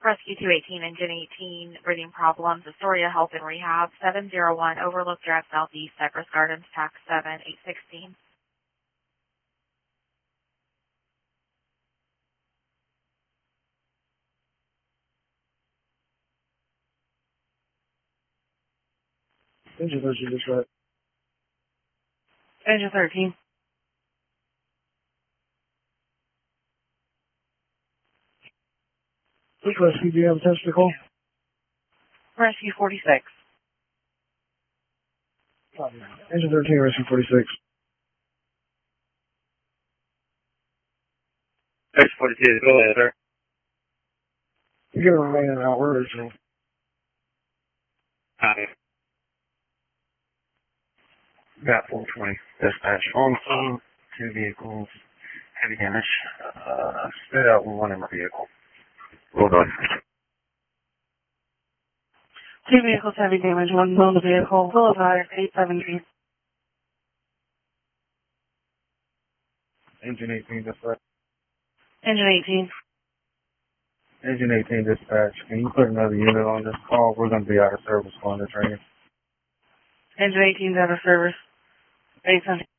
Rescue 218, Engine 18, breathing problems, Astoria Health and Rehab, 701 Overlook Drive Southeast, Cypress Gardens, Tax 7, 816. Engine 13, dispatch. Engine 13. Which rescue do you have attached to the call? Rescue 46. Engine 13, rescue 46. X-42, go ahead, sir. You're going to remain in Outward Original. Copy. Got 420. Dispatch on scene, 2 vehicles, heavy damage. Spit out one in the vehicle. Hold on. 2 vehicles, heavy damage, 1 on the vehicle, Boulevard, 817. Engine 18, dispatch. Engine 18. Engine 18, dispatch. Can you put another unit on this call? We're going to be out of service on the training. Engine 18 is out of service. 817.